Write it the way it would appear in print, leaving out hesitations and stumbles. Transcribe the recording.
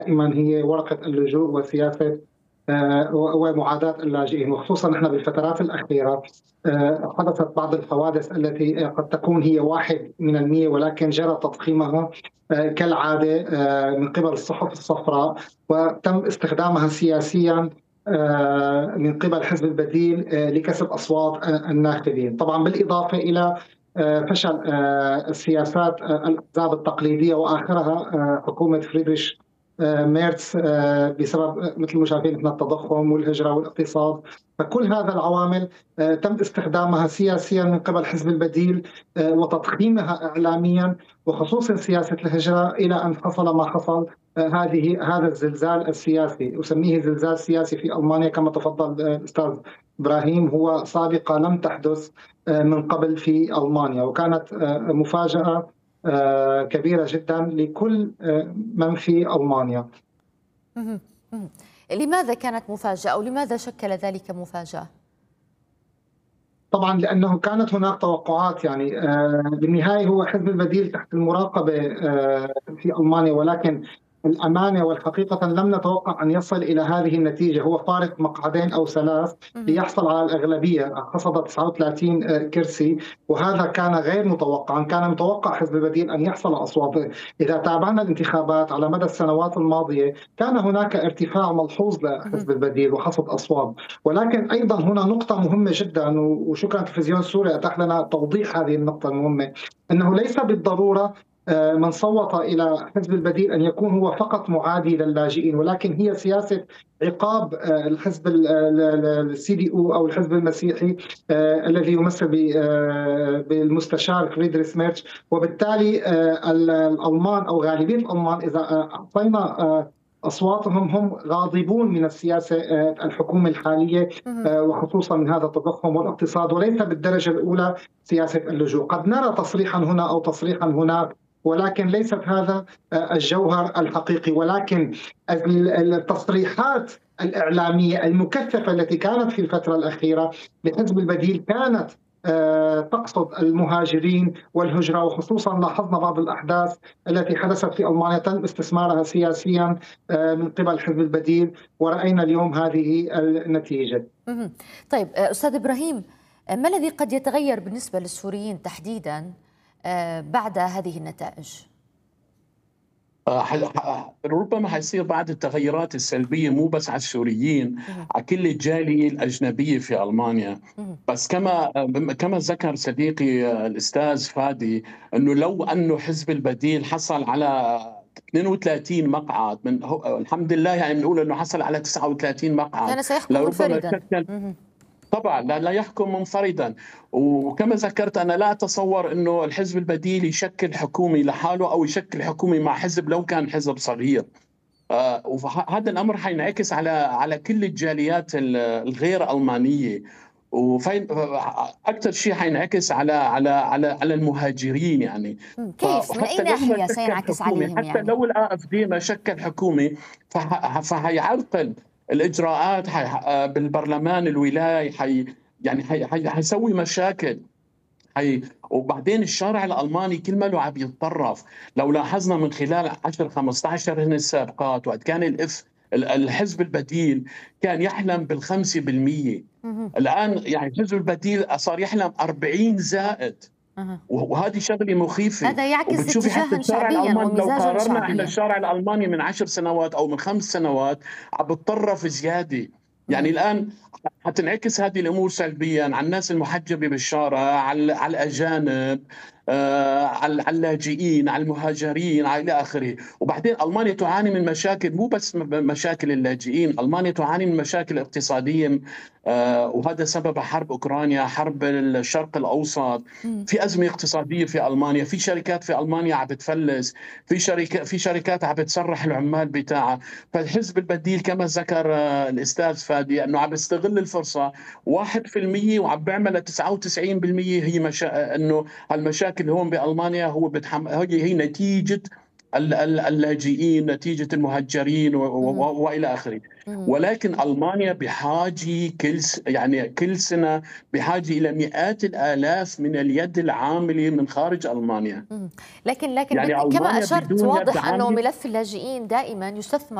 دائما هي ورقة اللجوء وسياسة ومعاداة اللاجئين، وخصوصا نحن بالفترات الأخيرة حدثت بعض الحوادث التي قد تكون هي 1% ولكن جرى تضخيمها كالعادة من قبل الصحف الصفراء، وتم استخدامها سياسيا من قبل حزب البديل لكسب أصوات الناخبين، طبعا بالإضافة إلى فشل السياسات الأحزاب التقليدية وآخرها حكومة فريدريش ميرتس بسبب مثل ما شايفين احنا التضخم والهجرة والاقتصاد. فكل هذا العوامل تم استخدامها سياسيا من قبل حزب البديل وتضخيمها إعلاميا، وخصوصا سياسة الهجرة إلى أن حصل ما حصل. هذا الزلزال السياسي، أسميه زلزال سياسي في ألمانيا كما تفضل الأستاذ إبراهيم، هو سابقة لم تحدث من قبل في ألمانيا، وكانت مفاجأة كبيرة جدا لكل من في ألمانيا. لماذا كانت مفاجأة أو لماذا شكل ذلك مفاجأة؟ طبعا لأنه كانت هناك توقعات، يعني بالنهاية هو حزب البديل تحت المراقبة في ألمانيا، ولكن الأمانة والحقيقة لم نتوقع أن يصل إلى هذه النتيجة. هو فارق مقعدين أو ثلاث ليحصل على الأغلبية، حصد 39 كرسي، وهذا كان غير متوقعا. كان متوقع حزب البديل أن يحصل أصوات. إذا تابعنا الانتخابات على مدى السنوات الماضية كان هناك ارتفاع ملحوظ لحزب البديل وحصد أصوات، ولكن أيضا هنا نقطة مهمة جدا، وشكرا تلفزيون سوريا أتاح لنا توضيح هذه النقطة المهمة، أنه ليس بالضرورة من صوت إلى حزب البديل أن يكون هو فقط معادي للاجئين، ولكن هي سياسة عقاب الحزب السي دي او الحزب المسيحي الذي يمثل بالمستشار فريدريش ميرتش. وبالتالي الألمان أو غالبية الألمان إذا أعطينا أصواتهم هم غاضبون من السياسة الحكومة الحالية، وخصوصا من هذا التضخم والاقتصاد، وليس بالدرجة الأولى سياسة اللجوء. قد نرى تصريحا هنا أو تصريحا هناك، ولكن ليست هذا الجوهر الحقيقي. ولكن التصريحات الإعلامية المكثفة التي كانت في الفترة الأخيرة لحزب البديل كانت تقصد المهاجرين والهجرة، وخصوصا لاحظنا بعض الأحداث التي حدثت في ألمانيا تم استثمارها سياسيا من قبل حزب البديل، ورأينا اليوم هذه النتيجة. طيب أستاذ إبراهيم، ما الذي قد يتغير بالنسبة للسوريين تحديدا بعد هذه النتائج؟ ربما حيصير بعض التغيرات السلبية مو بس على السوريين، على كل الجالية الأجنبية في ألمانيا. بس كما ذكر صديقي الأستاذ فادي، أنه لو أنه حزب البديل حصل على 32 مقعد، الحمد لله يعني بنقول أنه حصل على 39 مقعد، كان سيحكم منفردا. طبعا لا يحكم منفردا. وكما ذكرت أنا لا أتصور أنه الحزب البديل يشكل حكومة لحاله أو يشكل حكومة مع حزب لو كان حزب صغير. وهذا الأمر حينعكس على كل الجاليات الغير ألمانية، وأكثر شيء حينعكس على المهاجرين. يعني كيف من أي ناحية سينعكس عليهم؟ حتى يعني لو الAfD ما شكل حكومة فهيعرقل الإجراءات بالبرلمان الولاي، يعني حيسوي مشاكل. وبعدين الشارع الألماني كل ما له عم يتطرف. لو لاحظنا من خلال 10-15 هن السابقات، وقت كان الحزب البديل كان يحلم بال5%، الآن يعني الحزب البديل صار يحلم 40 زائد، وهذه شغله مخيفه. هذا يعكس اتجاها شعبيا ومزاجا لو قارنا شعبيا. احنا الشارع الالماني من 10 سنوات او من 5 سنوات عم بتطرف زياده. يعني الان حتنعكس هذه الامور سلبيا على الناس المحجبه بالشارع، على الاجانب، على اللاجئين، على المهاجرين، الى اخره. وبعدين المانيا تعاني من مشاكل، مو بس مشاكل اللاجئين، المانيا تعاني من مشاكل اقتصاديه، وهذا سبب حرب اوكرانيا، حرب الشرق الاوسط. في ازمه اقتصاديه في المانيا، في شركات في المانيا عم بتفلس، في شركات عم بتسرح العمال بتاعها. فالحزب البديل كما ذكر الاستاذ فادي انه عم بيستغل الفرصه 1% وعم بيعملها 99%. هي انه المشاكل هون بالمانيا هي نتيجه اللاجئين نتيجة المهجرين وإلى آخره. ولكن ألمانيا بحاجة كل سنة بحاجة إلى مئات الآلاف من اليد العاملة من خارج ألمانيا. لكن يعني كما ألمانيا أشرت بدون يد واضح أنه عاملة ملف اللاجئين دائما يستثمر